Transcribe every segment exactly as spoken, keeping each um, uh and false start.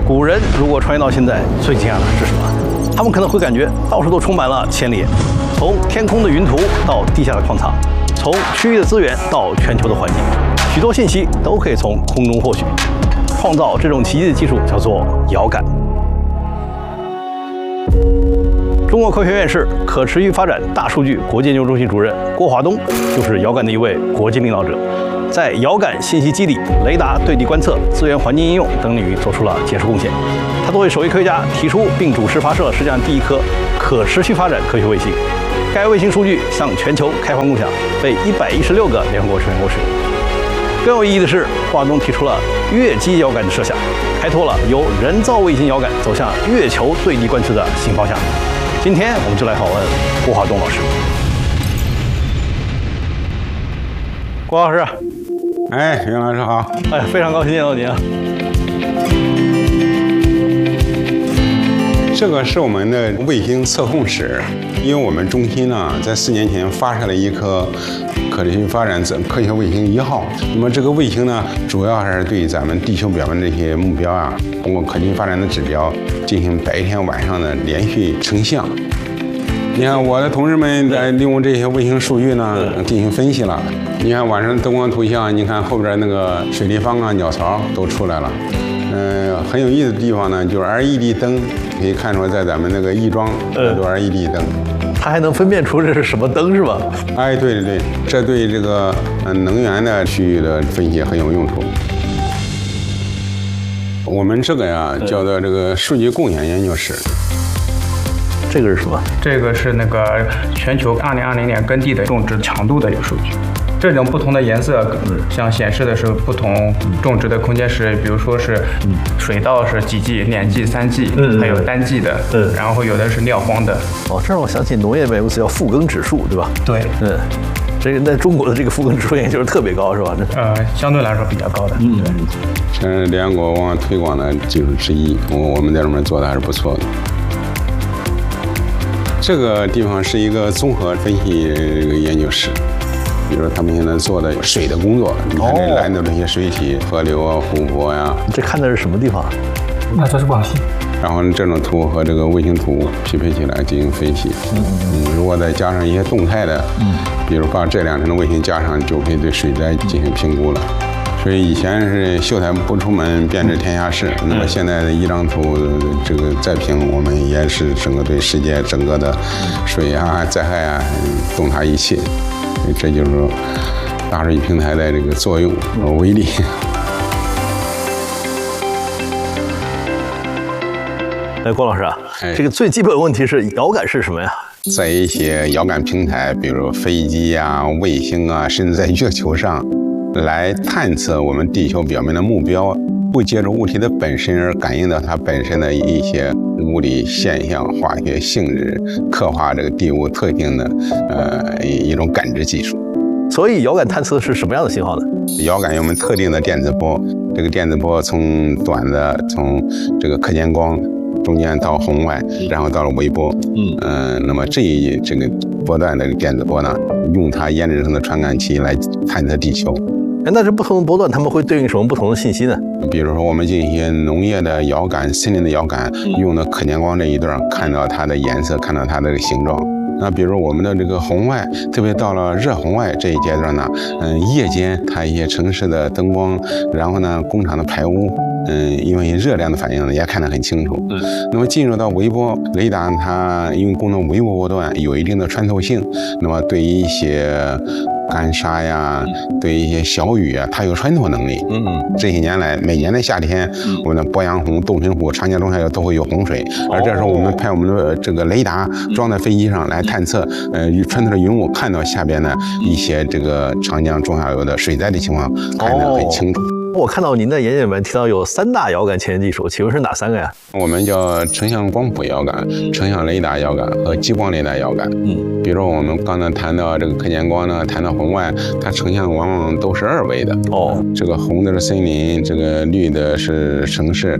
古人如果穿越到现在，最惊讶的是什么？他们可能会感觉到处都充满了千里，从天空的云图到地下的矿场，从区域的资源到全球的环境，许多信息都可以从空中获取。创造这种奇迹的技术叫做遥感。中国科学院士可持续发展大数据国际研究中心主任郭华东就是遥感的一位国际领导者，在遥感信息机理、雷达对地观测、资源环境应用等领域做出了杰出贡献。他作为首位科学家提出并主持发射了世界上第一颗可持续发展科学卫星。该卫星数据向全球开放共享，被一百一十六个联合国成员国使用。更有意义的是，华东提出了月基遥感的设想，开拓了由人造卫星遥感走向月球对地观测的新方向。今天我们就来访问郭华东老师。郭老师， 哎，袁老师好， 哎，非常高兴见到您啊。 这个是我们的卫星测控室，因为我们中心呢在四年前发射了一颗可持续发展科学卫星一号。那么这个卫星呢，主要还是对咱们地球表面这些目标啊，通过可持续发展的指标进行白天晚上的连续成像。你看我的同事们在利用这些卫星数据呢进行分析了。你看晚上灯光图像，你看后边那个水立方啊、鸟巢都出来了。嗯、呃，很有意思的地方呢，就是 L E D 灯。可以看出来，在咱们那个亦庄有 L E D 灯， 它还能分辨出这是什么灯是吧？ 哎，对对对，这对这个嗯能源的区域的分析很有用处。我们这个呀叫做这个数据共享研究室。 这个是什么？ 这个是那个全球二零二零年耕地的种植强度的一个数据。这种不同的颜色，像显示的是不同种植的空间是，比如说是水稻是几季、两季、三季， 嗯、 还有单季的，嗯，然后有的是撂荒的。 哦，这让我想起农业里面有个词叫复耕指数，对吧？ 对， 嗯，这个在中国的这个复耕指数研究是特别高，是吧？ 呃，相对来说比较高的， 嗯， 对。 这是联合国往往推广的技术之一，我我们在这边做的还是不错的。这个地方是一个综合分析这个研究室。比如说他们现在做的水的工作，你看这蓝的这些水体、河流啊、湖泊呀、啊。 这看的是什么地方？ 那这是广西。 然后这种图和这个卫星图匹配起来进行分析。嗯嗯。如果再加上一些动态的，嗯，比如把这两层的卫星加上，就可以对水灾进行评估了。所以以前是秀才不出门，便知天下事。那么现在的一张图，这个再评，我们也是整个对世界整个的水啊、灾害啊洞察一切。这就是大数据平台的这个作用和威力。 哎，郭老师啊，哎、这个最基本的问题是遥感是什么呀？ 在一些遥感平台，比如飞机啊、卫星啊，甚至在月球上，来探测我们地球表面的目标，会借助物体的本身而感应到它本身的一些物理现象、化学性质，刻画这个地物特性的呃一种感知技术。 所以遥感探测是什么样的信号呢？ 遥感有我们特定的电磁波，这个电磁波从短的从这个可见光中间到红外，然后到了微波。嗯呃，那么这一这个波段的电磁波呢，用它研制成的传感器来探测地球。 那这不同的波段，它们会对应什么不同的信息呢？ 比如说，我们进行一些农业的遥感、森林的遥感，用的可见光这一段，看到它的颜色，看到它的形状。那比如我们的这个红外，特别到了热红外这一阶段呢，嗯，夜间它一些城市的灯光，然后呢，工厂的排污，嗯，因为热量的反应呢，也看得很清楚。嗯，那么进入到微波雷达，它因为功能微波波段有一定的穿透性，那么对于一些干沙呀，对一些小雨啊，它有穿透能力。嗯，这些年来，每年的夏天，我们的鄱阳湖、洞庭湖、长江中下游都会有洪水，而这时候我们派我们的这个雷达装在飞机上来探测，呃，穿透的云雾，看到下边的一些这个长江中下游的水灾的情况，看得很清楚。 我看到您在演讲里面提到有三大遥感前沿技术，请问是哪三个呀？ 我们叫成像光谱遥感、成像雷达遥感和激光雷达遥感。嗯，比如我们刚才谈到这个可见光呢，谈到红外，它成像往往都是二维的。哦，这个红的是森林，这个绿的是城市，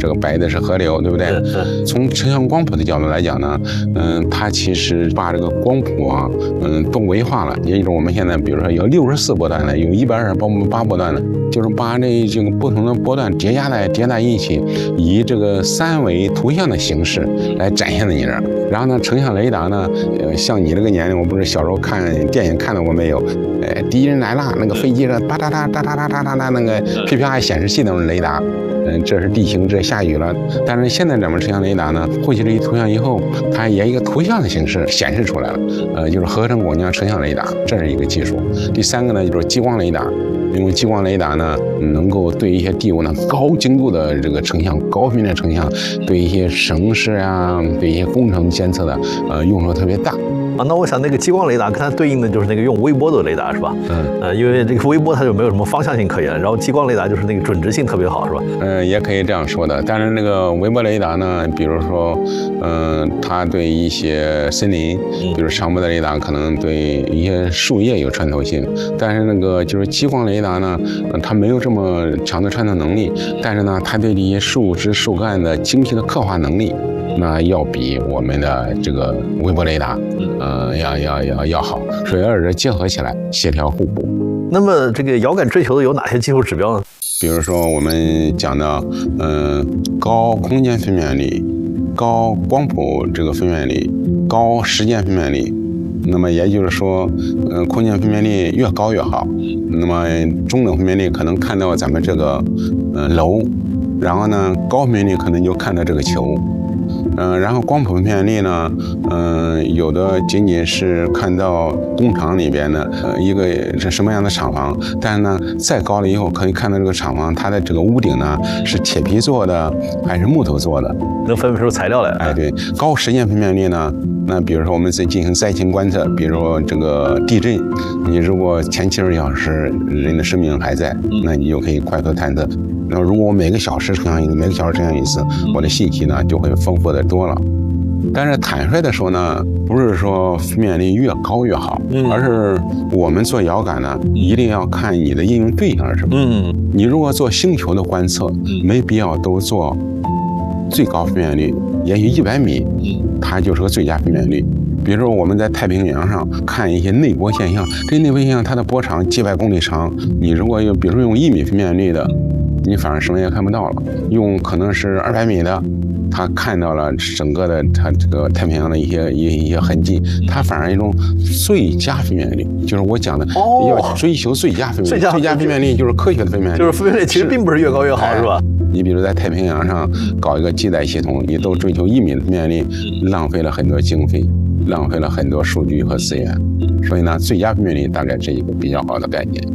这个白的是河流，对不对？从成像光谱的角度来讲呢，嗯，它其实把这个光谱啊，嗯，都维化了。也就是我们现在，比如说有六十四波段的，有一百二十八波段的，就是把这这个不同的波段叠加在叠在一起，以这个三维图像的形式来展现在你这儿。然后呢，成像雷达呢，呃，像你这个年龄，我不是小时候看电影看到过没有？呃，敌人来了，那个飞机上哒哒哒哒哒哒哒哒哒，那个 P P I 显示器那种雷达。嗯，这是地形，这下雨了。但是现在咱们成像雷达呢，获取了一图像以后，它也一个图像的形式显示出来了。呃，就是合成光浆成像雷达，这是一个技术。第三个呢，就是激光雷达。因为激光雷达呢，能够对一些地物呢高精度的这个成像、高分辨成像，对一些城市啊、对一些工程监测的，呃，用处特别大。 啊，那我想那个激光雷达跟它对应的就是那个用微波的雷达是吧？ 嗯， 呃，因为这个微波它就没有什么方向性可言，然后激光雷达就是那个准直性特别好是吧？ 嗯，也可以这样说的。但是那个微波雷达呢，比如说，嗯、呃，它对一些森林，比如长波的雷达可能对一些树叶有穿透性，但是那个就是激光雷达呢，呃、它没有这么强的穿透能力，但是呢，它对这些树枝、树干的精细的刻画能力，那要比我们的这个微波雷达，呃，要要要要好，所以二者结合起来，协调互补。 那么这个遥感追求的有哪些技术指标呢？ 比如说我们讲的，嗯、呃，高空间分辨率、高光谱这个分辨率、高时间分辨率。那么也就是说，呃，空间分辨率越高越好。那么中等分辨率可能看到咱们这个，呃，楼，然后呢，高分辨率可能就看到这个球。嗯、呃，然后光谱分辨率呢，嗯、呃，有的仅仅是看到工厂里边的呃一个是什么样的厂房，但是呢，再高了以后可以看到这个厂房它的这个屋顶呢是铁皮做的还是木头做的， 能分辨出材料来。 哎，对，高时间分辨率呢，那比如说我们在进行灾情观测，比如说这个地震，你如果前七十小时人的生命还在，那你就可以快速探测。那如果我每个小时成像一次，每个小时成像一次，我的信息呢就会丰富的多了。但是坦率的说呢，不是说分辨率越高越好， 嗯、 而是我们做遥感呢，一定要看你的应用对象是什么。 嗯， 你如果做星球的观测，没必要都做最高分辨率，也许一百米，它就是个最佳分辨率。比如说我们在太平洋上看一些内波现象，这内波现象它的波长几百公里长，你如果用，比如说用一米分辨率的，你反而什么也看不到了；用可能是二百米的，他看到了整个的它这个太平洋的一些一些一些痕迹，它反而一种最佳分辨率，就是我讲的、哦、要追求最佳分辨率。最佳最佳分辨率就是科学的分辨率， 就是分辨率其实并不是越高越好，是, 是吧？ 你比如在太平洋上搞一个基载系统，你都追求一米的分辨率，浪费了很多经费，浪费了很多数据和资源。所以呢，最佳分辨率大概是一个比较好的概念。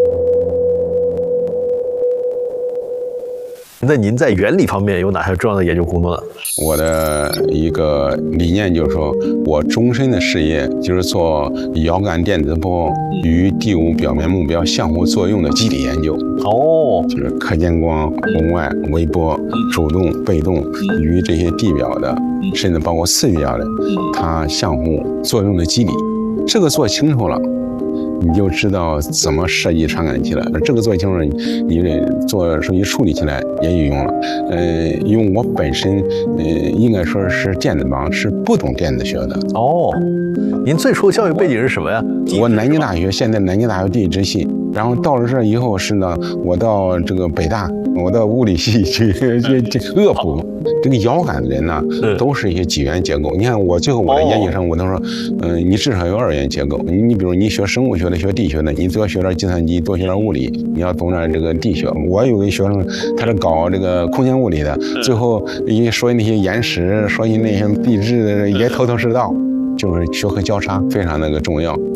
那您在原理方面有哪些重要的研究工作呢？ 我的一个理念就是说，我终身的事业就是做遥感电磁波与地物表面目标相互作用的机理研究。 哦， 就是可见光、红外、微波、主动、被动与这些地表的，甚至包括次表的，它相互作用的机理。这个做清楚了，你就知道怎么设计传感器了。这个做清楚了，你做数据处理起来也有用了。呃，因为我本身呃应该说是电子盲，是不懂电子学的。 哦，您最初教育背景是什么呀？ 我南京大学，现在南京大学地质系，然后到了这以后是呢，我到这个北大，我到物理系去去去恶补。这个遥感的人呢，都是一些几元结构。你看我最后我的研究生，我都说，嗯、呃，你至少有二元结构。你你比如你学生物学的，学地学的，你多学点计算机，多学点物理，你要懂点这个地学。我有个学生，他是搞这个空间物理的，最后一说那些岩石，说那些地质的，也头头是道，就是学科交叉非常那个重要。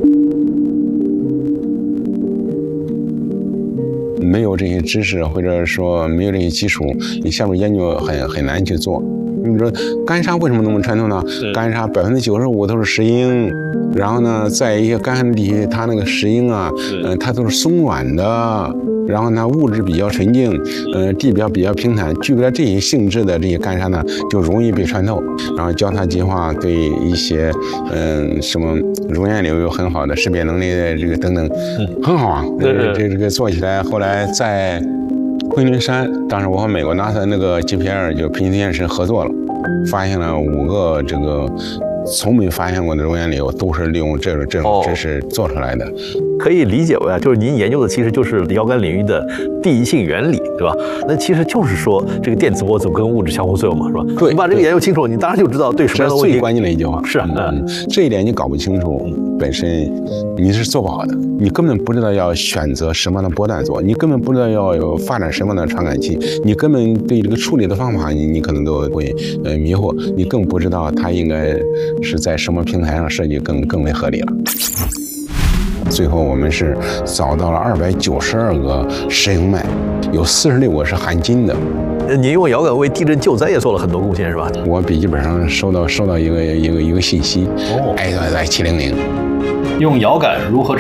没有这些知识，或者说没有这些基础，你下面研究很很难去做。你比如说干沙为什么那么传统呢？干沙百分之九十五都是石英，然后呢，在一些干旱地区，它那个石英啊，呃，它都是松软的，然后呢，物质比较纯净，呃，地表比较平坦，具备了这些性质的这些干沙呢，就容易被穿透。然后交叉计划对一些嗯、呃、什么熔岩流有很好的识别能力的这个等等，很好啊。 对对， 这这个做起来，后来在昆仑山，当时我和美国 NASA 那个 G P L 就平行实验室合作了，发现了五个这个从没发现过的熔岩流，都是利用这种这种知识做出来的。 可以理解为啊，就是您研究的其实就是遥感领域的地性原理，对吧？那其实就是说这个电磁波怎么跟物质相互作用嘛，是吧？ 对， 你把这个研究清楚，你当然就知道对什么样的问题。 这是最关键的一句话。 是啊， 嗯，这一点你搞不清楚，本身你是做不好的。你根本不知道要选择什么样的波段做，你根本不知道要有发展什么样的传感器，你根本对这个处理的方法，你你可能都会呃迷惑，你更不知道它应该是在什么平台上设计更更为合理了。最后我们是找到了二百九十二个石英脉，有四十六个是含金的。 您用遥感为地震救灾也做了很多贡献，是吧？ 我笔记本上收到收到一个一个一个信息， 哦 ，I 在七零零， 用遥感如何